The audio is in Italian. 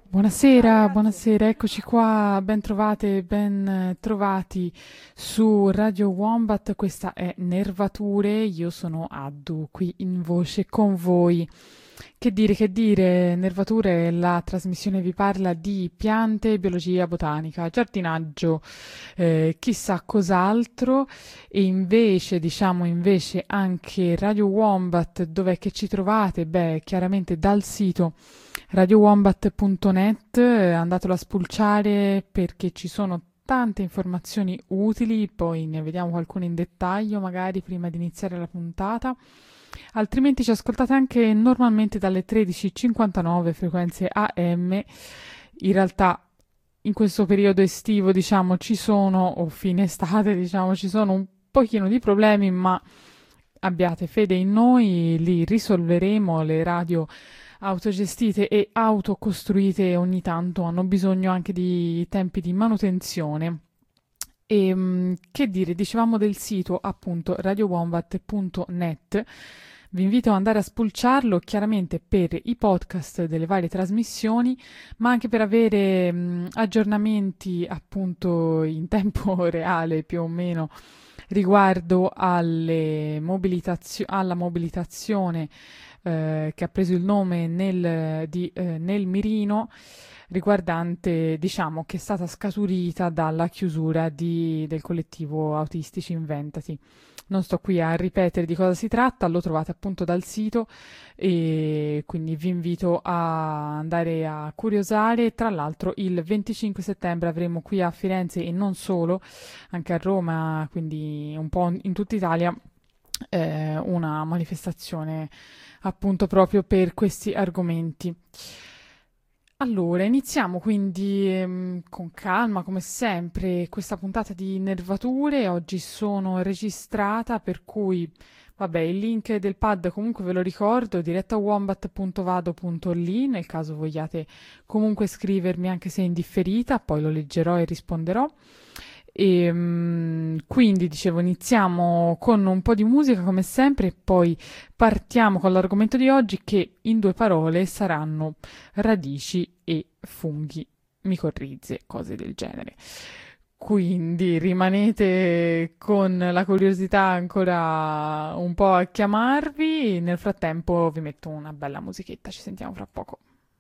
Ciao Buonasera, Grazia. buonasera, eccoci qua, ben trovate, ben trovati su Radio Wombat, questa è Nervature, io sono Addu, qui in voce con voi. Che dire, Nervature, la trasmissione vi parla di piante, biologia, botanica, giardinaggio, chissà cos'altro, e invece, diciamo invece anche Radio Wombat, dov'è che ci trovate? Beh, chiaramente dal sito radiowombat.net, andatelo a spulciare perché ci sono tante informazioni utili, poi ne vediamo qualcuna in dettaglio magari prima di iniziare la puntata. Altrimenti ci ascoltate anche normalmente dalle 13:59 frequenze AM. In realtà in questo periodo estivo, diciamo, ci sono, o fine estate, diciamo, ci sono un pochino di problemi, ma abbiate fede in noi, li risolveremo. Le radio autogestite e autocostruite ogni tanto hanno bisogno anche di tempi di manutenzione. E che dire, dicevamo del sito appunto radiowombat.net. Vi invito ad andare a spulciarlo chiaramente per i podcast delle varie trasmissioni, ma anche per avere aggiornamenti appunto in tempo reale più o meno riguardo alla mobilitazione che ha preso il nome nel mirino, riguardante, diciamo, che è stata scaturita dalla chiusura del collettivo Autistici Inventati. Non sto qui a ripetere di cosa si tratta, lo trovate appunto dal sito e quindi vi invito a andare a curiosare. Tra l'altro il 25 settembre avremo qui a Firenze e non solo, anche a Roma, quindi un po' in tutta Italia, una manifestazione appunto proprio per questi argomenti. Allora, iniziamo quindi con calma, come sempre, questa puntata di Nervature. Oggi sono registrata, per cui, vabbè, il link del pad comunque ve lo ricordo, diretta.wombat.vado.li, nel caso vogliate comunque scrivermi anche se in differita, poi lo leggerò e risponderò. E quindi dicevo, iniziamo con un po' di musica come sempre e poi partiamo con l'argomento di oggi che in due parole saranno radici e funghi, micorrize, cose del genere. Quindi rimanete con la curiosità ancora un po' a chiamarvi. Nel frattempo vi metto una bella musichetta, ci sentiamo fra poco.